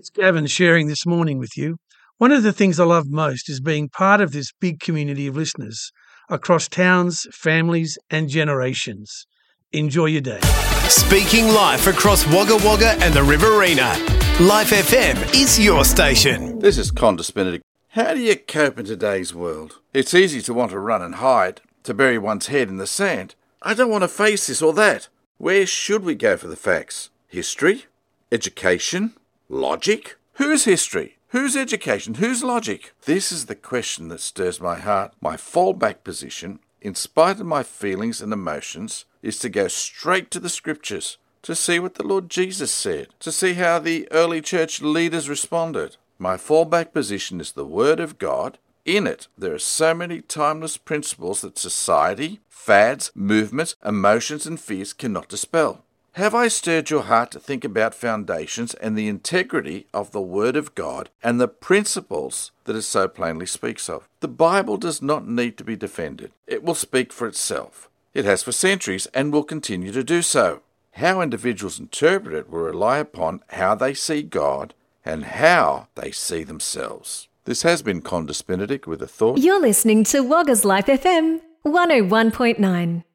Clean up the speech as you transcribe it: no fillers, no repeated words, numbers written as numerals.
It's Gavin sharing this morning with you. One of the things I love most is being part of this big community of listeners across towns, families, and generations. Enjoy your day. Speaking life across Wagga Wagga and the Riverina. Life FM is your station. This is Condis Benedict. How do you cope in today's world? It's easy to want to run and hide, to bury one's head in the sand. I don't want to face this or that. Where should we go for the facts? History? Education? Logic? Whose history? Whose education? Whose logic? This is the question that stirs my heart. My fallback position, in spite of my feelings and emotions, is to go straight to the scriptures, to see what the Lord Jesus said, to see how the early church leaders responded. My fallback position is the Word of God. In it, there are so many timeless principles that society, fads, movements, emotions and fears cannot dispel. Have I stirred your heart to think about foundations and the integrity of the Word of God and the principles that it so plainly speaks of? The Bible does not need to be defended. It will speak for itself. It has for centuries and will continue to do so. How individuals interpret it will rely upon how they see God and how they see themselves. This has been Condis Benedict with a thought. You're listening to Wagga's Life FM 101.9.